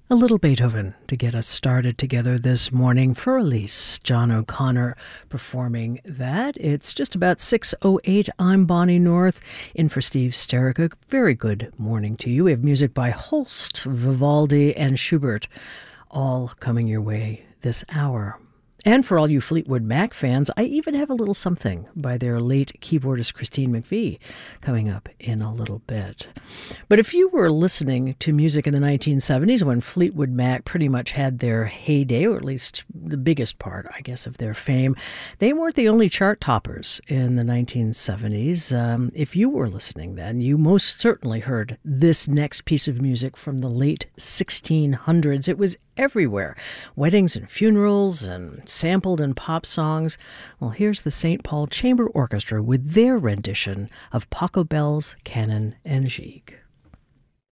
A little Beethoven to get us started together this morning. For Elise, John O'Connor performing that. It's just about 6:08. I'm Bonnie North, in for Steve Sterica. Very good morning to you. We have music by Holst, Vivaldi, and Schubert, all coming your way this hour. And for all you Fleetwood Mac fans, I even have a little something by their late keyboardist Christine McVie coming up in a little bit. But if you were listening to music in the 1970s when Fleetwood Mac pretty much had their heyday, or at least the biggest part, I guess, of their fame, they weren't the only chart toppers in the 1970s. If you were listening then, you most certainly heard this next piece of music from the late 1600s. It was everywhere. Weddings and funerals and sampled in pop songs. Well, here's the St. Paul Chamber Orchestra with their rendition of Pachelbel's Canon and Gigue.